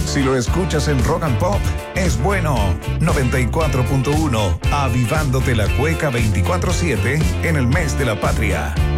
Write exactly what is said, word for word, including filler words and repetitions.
Si lo escuchas en Rock and Pop, es bueno. noventa y cuatro punto uno, avivándote la cueca veinticuatro siete en el mes de la patria.